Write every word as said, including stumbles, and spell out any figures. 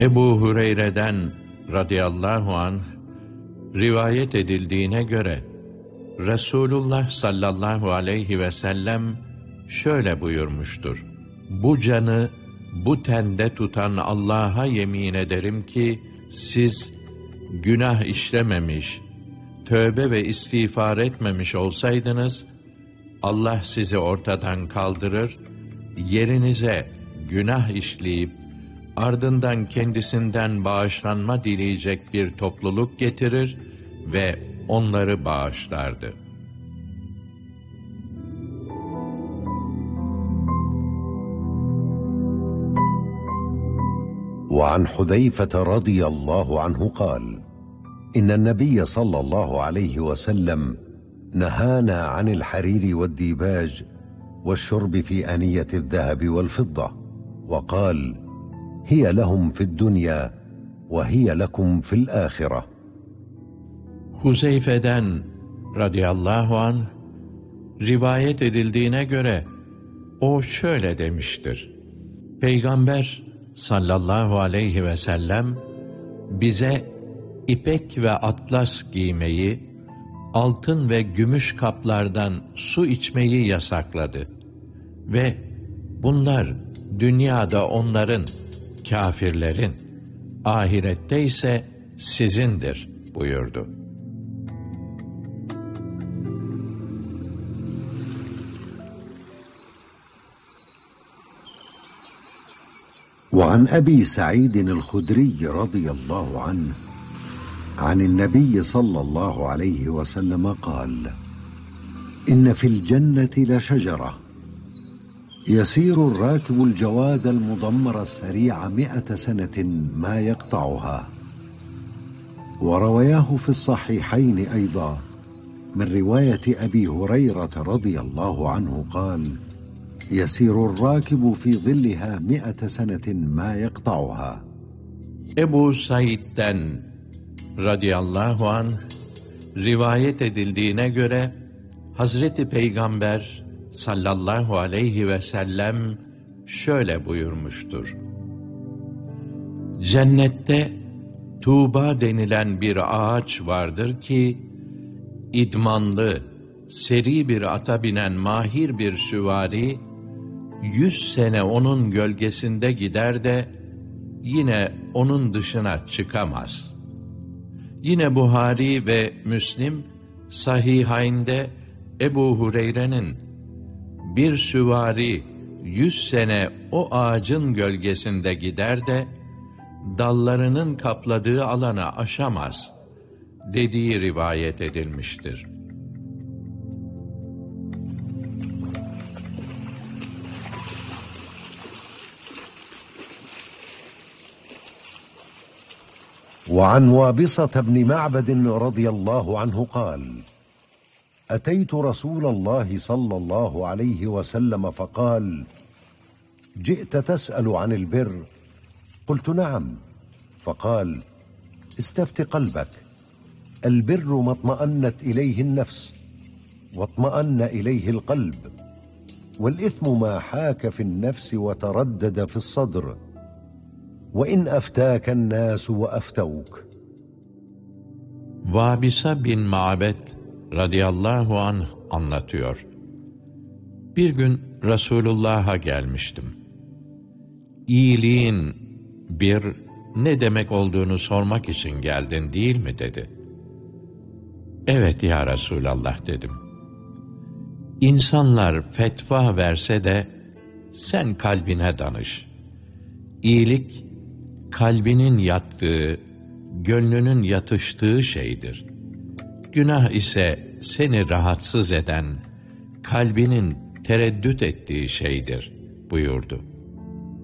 Ebu Hureyre'den radıyallahu anh rivayet edildiğine göre Resulullah sallallahu aleyhi ve sellem şöyle buyurmuştur: Bu canı bu tende tutan Allah'a yemin ederim ki siz günah işlememiş, tövbe ve istiğfar etmemiş olsaydınız, Allah sizi ortadan kaldırır, yerinize günah işleyip ardından kendisinden bağışlanma dileyecek bir topluluk getirir ve onları bağışlardı. وعن حذيفة رضي الله عنه قال: إن النبي صلى الله عليه وسلم نهانا عن الحرير والديباج والشرب في آنية الذهب والفضة، وقال: هي لهم في الدنيا وهي لكم في الآخرة. Huzeyfe'den radıyallahu anh rivayet edildiğine göre o şöyle demiştir: Peygamber sallallahu aleyhi ve sellem bize ipek ve atlas giymeyi, altın ve gümüş kaplardan su içmeyi yasakladı ve bunlar dünyada onların, kâfirlerin, ahirette ise sizindir buyurdu. وعن أبي سعيد الخدري رضي الله عنه عن النبي صلى الله عليه وسلم قال: إن في الجنة لشجرة يسير الراكب الجواد المضمر السريع مئة سنة ما يقطعها. وروياه في الصحيحين أيضا من رواية أبي هريرة رضي الله عنه قال: يسير الراكب في ظلها مئة سنة ما يقطعها. Ebu Said'den radıyallahu anh rivayet edildiğine göre Hazreti Peygamber sallallahu aleyhi ve sellem şöyle buyurmuştur: Cennette Tuğba denilen bir ağaç vardır ki idmanlı, seri bir ata binen mahir bir süvari yüz sene onun gölgesinde gider de yine onun dışına çıkamaz. Yine Buhari ve Müslim Sahihayn'de Ebu Hureyre'nin bir süvari yüz sene o ağacın gölgesinde gider de dallarının kapladığı alanı aşamaz dediği rivayet edilmiştir. وعن وابصة بن معبد رضي الله عنه قال: أتيت رسول الله صلى الله عليه وسلم فقال: جئت تسأل عن البر؟ قلت: نعم. فقال: استفت قلبك، البر ما اطمأنت إليه النفس واطمأن إليه القلب، والإثم ما حاك في النفس وتردد في الصدر، وَاِنْ اَفْتَاكَ النَّاسُ وَاَفْتَوْكَ. Vabisa bin Ma'bed radıyallahu anh anlatıyor: Bir gün Resulullah'a gelmiştim. İyiliğin bir ne demek olduğunu sormak için geldin değil mi dedi. Evet ya Resulallah dedim. İnsanlar fetva verse de sen kalbine danış. İyilik kalbinin yattığı, gönlünün yatıştığı şeydir. Günah ise seni rahatsız eden, kalbinin tereddüt ettiği şeydir buyurdu.